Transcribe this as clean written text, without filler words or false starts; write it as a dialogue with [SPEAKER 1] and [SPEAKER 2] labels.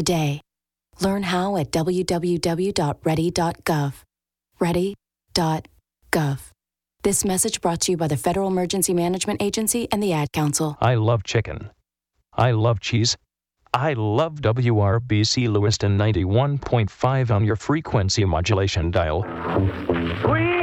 [SPEAKER 1] today. Learn how at www.ready.gov. Ready.gov. This message brought to you by the Federal Emergency Management Agency and the Ad Council.
[SPEAKER 2] I love chicken. I love cheese. I love WRBC Lewiston 91.5 on your frequency modulation dial.